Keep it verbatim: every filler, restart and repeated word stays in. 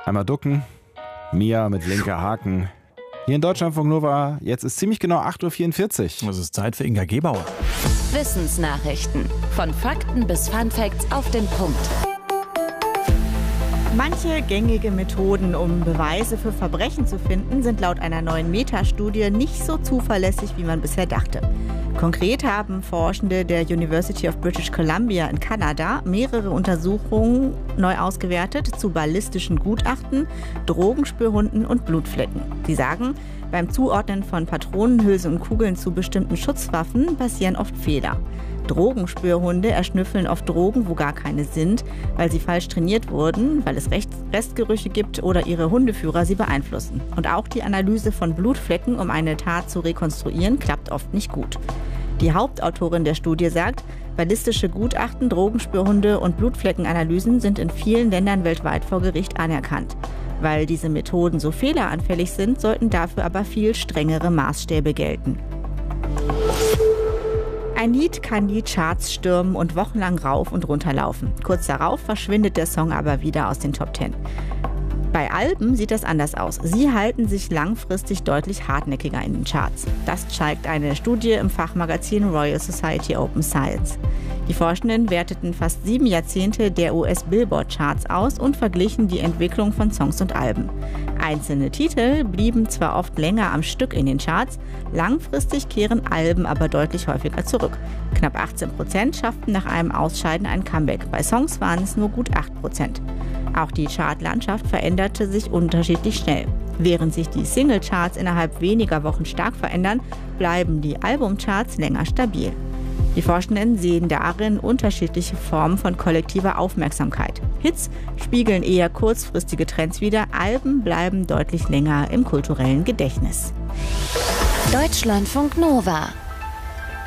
Einmal ducken. Mia mit linker Haken. Hier in Deutschlandfunk Nova, jetzt ist ziemlich genau acht Uhr vierundvierzig. Es ist Zeit für Inga Gebauer. Wissensnachrichten. Von Fakten bis Funfacts auf den Punkt. Manche gängige Methoden, um Beweise für Verbrechen zu finden, sind laut einer neuen Meta-Studie nicht so zuverlässig, wie man bisher dachte. Konkret haben Forschende der University of British Columbia in Kanada mehrere Untersuchungen neu ausgewertet zu ballistischen Gutachten, Drogenspürhunden und Blutflecken. Sie sagen, beim Zuordnen von Patronenhülse und Kugeln zu bestimmten Schusswaffen passieren oft Fehler. Drogenspürhunde erschnüffeln oft Drogen, wo gar keine sind, weil sie falsch trainiert wurden, weil es Restgerüche gibt oder ihre Hundeführer sie beeinflussen. Und auch die Analyse von Blutflecken, um eine Tat zu rekonstruieren, klappt oft nicht gut. Die Hauptautorin der Studie sagt, ballistische Gutachten, Drogenspürhunde und Blutfleckenanalysen sind in vielen Ländern weltweit vor Gericht anerkannt. Weil diese Methoden so fehleranfällig sind, sollten dafür aber viel strengere Maßstäbe gelten. Ein Lied kann die Charts stürmen und wochenlang rauf und runter laufen. Kurz darauf verschwindet der Song aber wieder aus den Top Ten. Bei Alben sieht das anders aus. Sie halten sich langfristig deutlich hartnäckiger in den Charts. Das zeigt eine Studie im Fachmagazin Royal Society Open Science. Die Forschenden werteten fast sieben Jahrzehnte der U S-Billboard-Charts aus und verglichen die Entwicklung von Songs und Alben. Einzelne Titel blieben zwar oft länger am Stück in den Charts, langfristig kehren Alben aber deutlich häufiger zurück. Knapp achtzehn Prozent schafften nach einem Ausscheiden ein Comeback. Bei Songs waren es nur gut acht Prozent. Auch die Chartlandschaft veränderte sich unterschiedlich schnell. Während sich die Singlecharts innerhalb weniger Wochen stark verändern, bleiben die Albumcharts länger stabil. Die Forschenden sehen darin unterschiedliche Formen von kollektiver Aufmerksamkeit. Hits spiegeln eher kurzfristige Trends wider, Alben bleiben deutlich länger im kulturellen Gedächtnis. Deutschlandfunk Nova.